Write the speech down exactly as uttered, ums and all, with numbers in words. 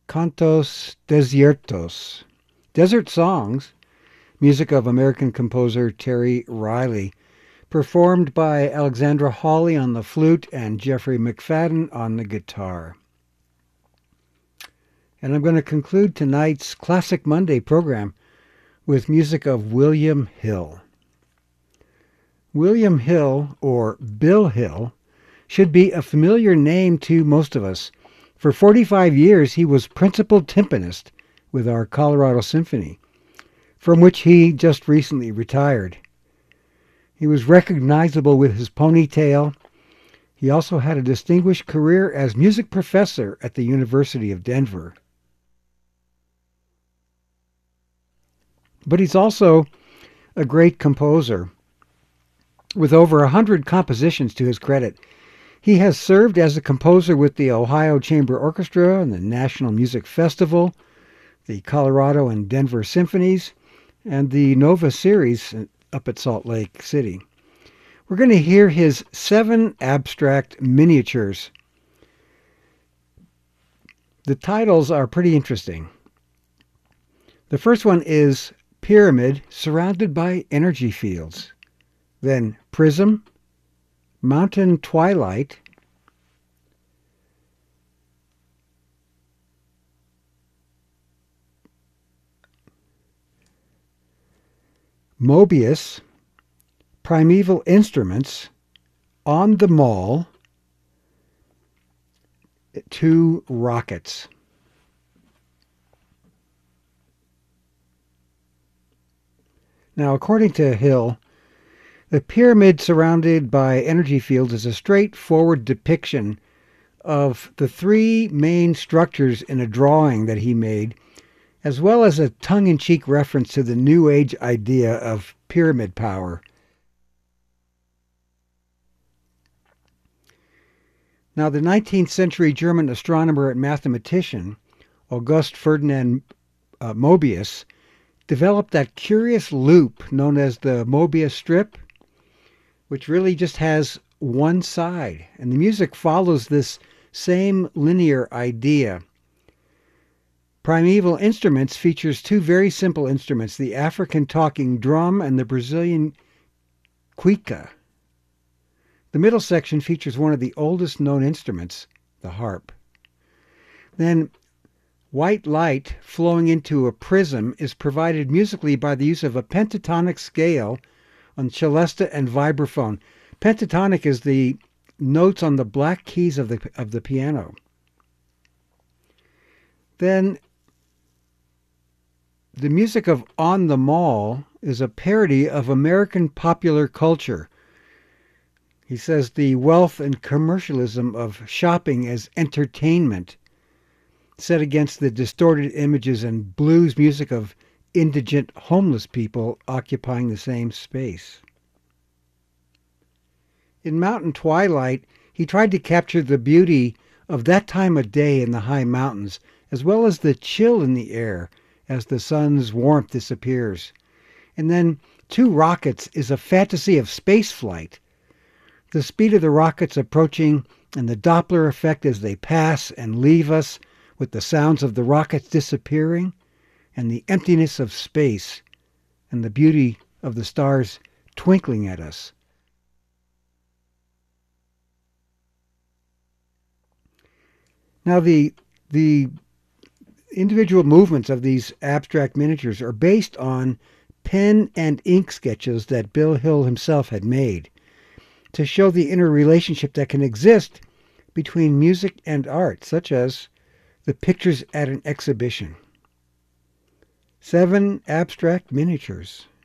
Cantos Desiertos, Desert Songs, music of American composer Terry Riley, performed by Alexandra Hawley on the flute and Jeffrey McFadden on the guitar. And I'm going to conclude tonight's Classic Monday program with music of William Hill. William Hill, or Bill Hill, should be a familiar name to most of us. For forty-five years, he was principal timpanist with our Colorado Symphony, from which he just recently retired. He was recognizable with his ponytail. He also had a distinguished career as music professor at the University of Denver. But he's also a great composer, with over a hundred compositions to his credit. He has served as a composer with the Ohio Chamber Orchestra and the National Music Festival, the Colorado and Denver Symphonies, and the Nova Series up at Salt Lake City. We're going to hear his seven abstract miniatures. The titles are pretty interesting. The first one is Pyramid Surrounded by Energy Fields. Then Prism, Mountain Twilight, Mobius, Primeval Instruments, On the Mall, Two Rockets. Now, according to Hill, the pyramid surrounded by energy fields is a straightforward depiction of the three main structures in a drawing that he made, as well as a tongue-in-cheek reference to the New Age idea of pyramid power. Now, the nineteenth century German astronomer and mathematician, August Ferdinand uh, Mobius, developed that curious loop known as the Mobius strip, which really just has one side, and the music follows this same linear idea. Primeval Instruments features two very simple instruments, the African talking drum and the Brazilian cuica. The middle section features one of the oldest known instruments, the harp. Then white light flowing into a prism is provided musically by the use of a pentatonic scale on celesta and vibraphone. Pentatonic is the notes on the black keys of the of the piano. Then the music of On the Mall is a parody of American popular culture. He says the wealth and commercialism of shopping as entertainment, set against the distorted images and blues music of indigent homeless people occupying the same space. In Mountain Twilight, he tried to capture the beauty of that time of day in the high mountains, as well as the chill in the air as the sun's warmth disappears. And then Two Rockets is a fantasy of space flight. The speed of the rockets approaching and the Doppler effect as they pass and leave us, with the sounds of the rockets disappearing, and the emptiness of space, and the beauty of the stars twinkling at us. Now, the, the individual movements of these abstract miniatures are based on pen and ink sketches that Bill Hill himself had made to show the interrelationship that can exist between music and art, such as the pictures at an exhibition. Seven abstract miniatures.